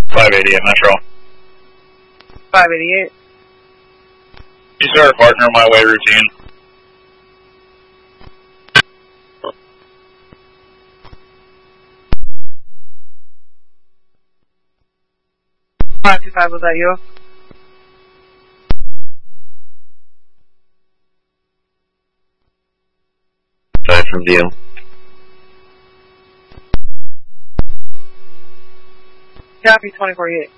588 Metro. 588. You start a partner my way routine. Was that you? Sorry from view. Copy 248.